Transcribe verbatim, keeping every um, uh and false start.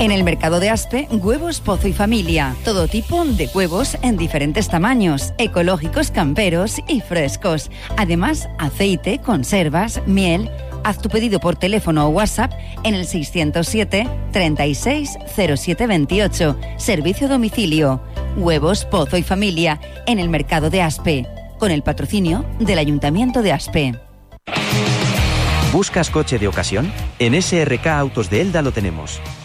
En el mercado de Aspe, huevos Pozo y Familia. Todo tipo de huevos en diferentes tamaños, ecológicos, camperos y frescos. Además, aceite, conservas, miel. Haz tu pedido por teléfono o WhatsApp en el seiscientos siete, treinta y seis, cero siete veintiocho. Servicio a domicilio. Huevos Pozo y Familia en el mercado de Aspe. Con el patrocinio del Ayuntamiento de Aspe. ¿Buscas coche de ocasión? En S R K Autos de Elda lo tenemos.